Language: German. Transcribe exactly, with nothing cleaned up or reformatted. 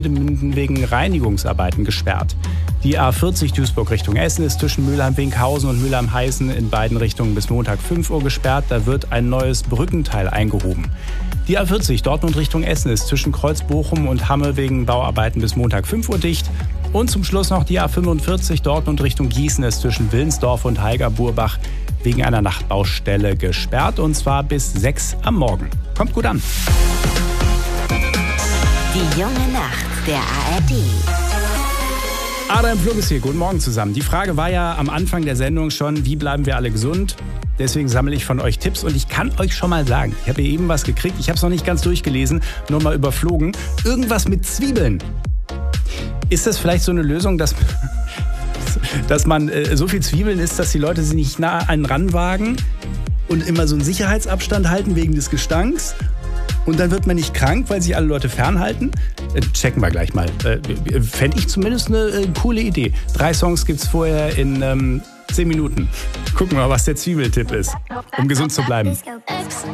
Minden wegen Reinigungsarbeiten gesperrt. Die A vierzig Duisburg Richtung Essen ist zwischen Mülheim-Winkhausen und Mülheim-Heißen in beiden Richtungen bis Montag fünf Uhr gesperrt. Da wird ein neues Brückenteil eingehoben. Die A vierzig Dortmund Richtung Essen ist zwischen Kreuz-Bochum und Hamme wegen Bauarbeiten bis Montag fünf Uhr dicht. Und zum Schluss noch die A fünfundvierzig Dortmund Richtung Gießen ist zwischen Willensdorf und Heiger-Burbach wegen einer Nachtbaustelle gesperrt. Und zwar bis sechs am Morgen. Kommt gut an. Die junge Nacht der A R D. Adam Flug ist hier. Guten Morgen zusammen. Die Frage war ja am Anfang der Sendung schon, wie bleiben wir alle gesund? Deswegen sammle ich von euch Tipps und ich kann euch schon mal sagen, ich habe hier eben was gekriegt, ich habe es noch nicht ganz durchgelesen, nur mal überflogen. Irgendwas mit Zwiebeln. Ist das vielleicht so eine Lösung, dass, dass man äh, so viel Zwiebeln isst, dass die Leute sie nicht nah an einen ranwagen und immer so einen Sicherheitsabstand halten wegen des Gestanks? Und dann wird man nicht krank, weil sich alle Leute fernhalten? Äh, checken wir gleich mal. Äh, Fände ich zumindest eine äh, coole Idee. Drei Songs gibt's vorher in ähm, zehn Minuten. Gucken wir mal, was der Zwiebeltipp ist, um gesund zu bleiben.